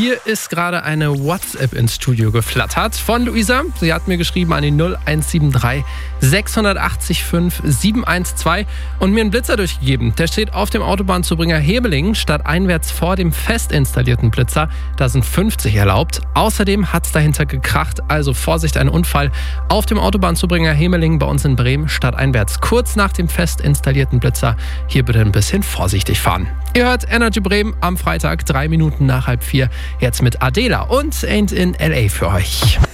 Hier ist gerade eine WhatsApp ins Studio geflattert von Luisa. Sie hat mir geschrieben an die 0173 680 5 712 und mir einen Blitzer durchgegeben. Der steht auf dem Autobahnzubringer Hemeling stadteinwärts vor dem fest installierten Blitzer. Da sind 50 erlaubt. Außerdem hat es dahinter gekracht, also Vorsicht, ein Unfall auf dem Autobahnzubringer Hemeling bei uns in Bremen stadteinwärts. Kurz nach dem fest installierten Blitzer. Hier bitte ein bisschen vorsichtig fahren. Ihr hört Energy Bremen am Freitag, 3 Minuten nach 3:30. Jetzt mit Adela und Ain't in L.A. für euch.